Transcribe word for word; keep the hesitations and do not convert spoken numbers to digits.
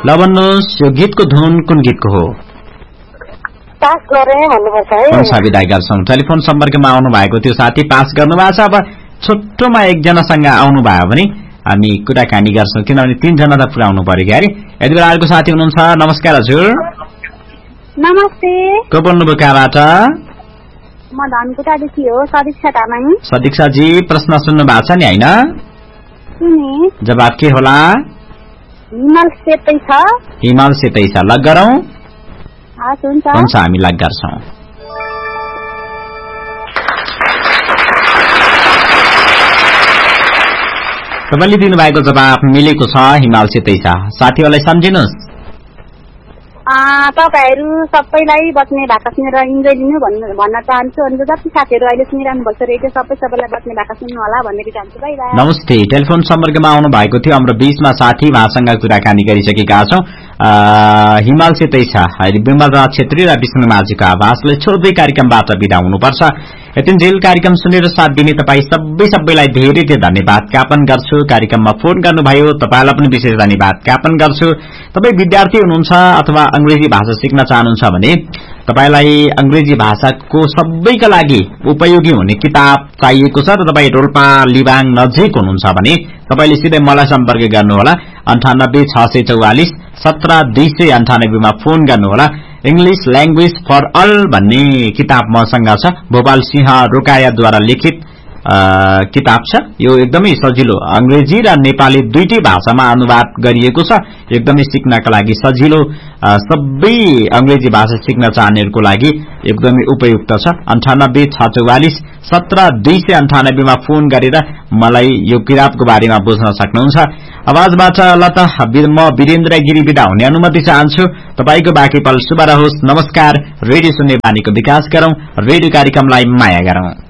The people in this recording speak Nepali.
ल भन्नुहोस्, यो गीतको धुन कुन गीतको हो? पास गरे भन्नुपर्छ है। हुन्छ, बिदाई गर्छौं। टेलिफोन सम्पर्कमा आउनु भएको थियो साथी, पास गर्नुभएको छ। अब छोटोमा एकजनासँग आउनु भयो भने हामी कुराकानी गर्छौं, किनभने तीनजना त पुऱ्याउनु पर्यो क्या। यति बेला अर्को साथी हुनुहुन्छ। नमस्कार हजुर। नमस्ते। को बोल्नुभयो, कहाँबाट? म धनकुटादेखि हो, सदीक्षा तामाङ। सदीक्षाजी, प्रश्न सुन्नु भएको छ नि होइन? सुने। जवाब के होला? हिमाल सेतै छ। हिमाल सेतै छ। लग गरौं? हुन्छ, हुन्छ, हामी लग गर्छौं। तपाईले दिनुभएको जवाब मिलेको छ, हिमाल सेतै छ। साथीहरूलाई सम्झिनुहोस्। तपाईहरू सबैलाई बच्ने भाका सुनेर इन्जोय लिनु भन्न चाहन्छु। अनि जति साथीहरू अहिले सुनिरहनु भएको छ रेडियो, सबै सबैलाई बच्ने भाका सुन्नु होला भन्ने चाहन्छु। Bye bye. नमस्ते। टेलिफोन सम्पर्कमा आउनु भएको थियो, हाम्रो बीचमा साथी उहाँसँग कुराकानी गरिसकेका छौं। हिमाल सेतै छ, विमल राज छेत्री र विष्णु माझीको आवाजले छोड्दै कार्यक्रमबाट बिदा हुनुपर्छ। यतिन्जेल कार्यक्रम सुनेर साथ दिने तपाई सबै सबैलाई धेरै धेरै धन्यवाद ज्ञापन गर्छु। कार्यक्रममा फोन गर्नुभयो तपाईलाई पनि विशेष धन्यवाद ज्ञापन गर्छु। तपाई विद्यार्थी हुनुहुन्छ अथवा अंग्रेजी भाषा सिक्न चाहनुहुन्छ भने तपाईलाई अंग्रेजी भाषाको सबैका लागि उपयोगी हुने किताब चाहिएको छ र तपाई रोल्पा लिबाङ नजिक हुनुहुन्छ भने तपाईले सिधै मलाई सम्पर्क गर्नुहोला। अन्ठानब्बे छ सय चौवालिस सत्र दुई सय अन्ठानब्बेमा फोन गर्नुहोला। इंग्लिश ल्याङ्ग्वेज फर अल भन्ने किताब मसँग छ, भोपाल सिंह रोकायाद्वारा लिखित किताब छ। यो एकदमै सजिलो, अंग्रेजी र नेपाली दुईटै भाषामा अनुवाद गरिएको छ। एकदमै सिक्नका लागि सजिलो, सबै अंग्रेजी भाषा सिक्न चाहनेहरूको लागि एकदमै उपयुक्त छ। अन्ठानब्बे छ चौवालिस सत्र दुई सय अन्ठानब्बेमा फोन गरेर मलाई यो किताबको बारेमा बुझ्न सक्नुहुन्छ। आवाजबाट लता म वीरेन्द्र गिरी बिदा हुने अनुमति चाहन्छु। तपाईको बाँकी पल शुभ रहोस्। नमस्कार। रेडियो सुन्ने बानीको विकास गरौं, रेडियो कार्यक्रमलाई माया गरौं।